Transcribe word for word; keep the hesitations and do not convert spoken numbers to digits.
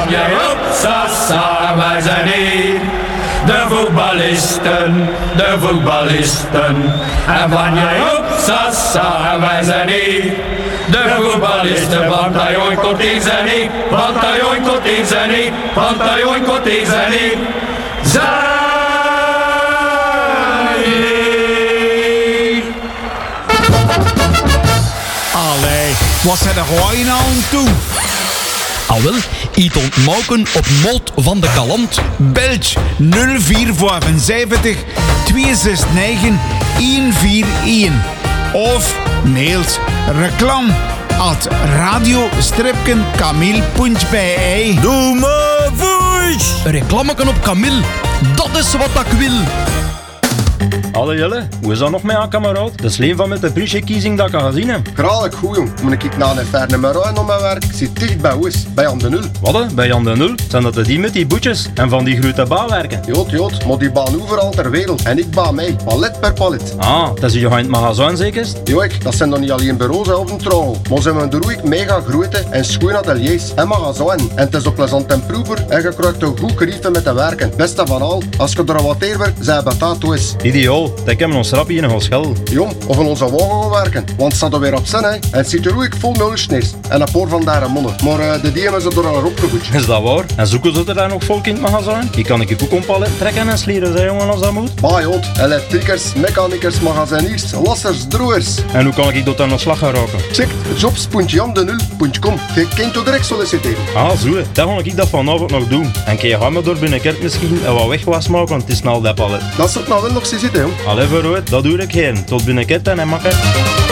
van jij op, sasa, wij zijn hier. De voetballisten, de voetballisten. En van jij op, sasa, wij zijn hier. De voetballisten, want hij ooit komt in zijn niet. Want hij ooit komt in zijn niet. Want hij ooit komt in zijn niet. Zijn hier. Allee, wat zijn er gewoon aan toe? Al wel, iets ontmoken op Mot van de Kalant. Belg nul vier zevenenvijftig twee zes negen een vier een. Of mailt reclam at radio-kamil.be. Doe maar voice! Reclameken op Camille, dat is wat ik wil. Hallo Jelle, hoe is dat nog met aan kameraad? Het is Leen van met de Brisje-kiezing dat ik al gezien heb. Graag goed jong, moet ik naar een ver nummer rijden op mijn werk. Ik zit dicht bij Oes, bij Jan de Nul. Wat hè? Bij Jan de Nul? Zijn dat de die met die boetjes en van die grote bouwwerken? Jood, jood, maar die baan overal ter wereld. En ik baan mee, palet per palet. Ah, dat is hier in het magazijn zeker? Joik, dat zijn dan niet alleen bureaus of een trouw. Maar ze hebben er ook mega grote en schoon ateliers en magazijn. En het is ook plezant en proever en je krijgt een goed geriefte met te werken. Beste van al, als je er wat eerder zijn betaald is. Ideaal, dat hebben we ons rapje in een schel. Jong, of in onze wagen gaan werken, want het staat er weer op zin, hè. En het zit er ook vol mulchneers en een paar van daar mannen. Maar uh, de dieren zijn er al opgevoed. Is dat waar? En zoeken ze er daar nog volk in het magazijn? Die kan ik je ook een palet trekken en slieren, zei jongen, als dat moet. Bah jood, elektrikers, mechanikers, magaziniers, lassers, droers. En hoe kan ik dat aan de slag gaan raken? Check jobs punt jan de nul punt com. Je kunt je direct solliciteren. Ah, zo hè. Dat ga ik dat vanavond nog doen. En kun je gaan me door binnenkort misschien en wat wegwas maken, want het is snel dat palet. Dat zou het nou wel nog zien zitten, jong. Allee, vooruit, dat doe ik heen. Tot binnenkort en makker.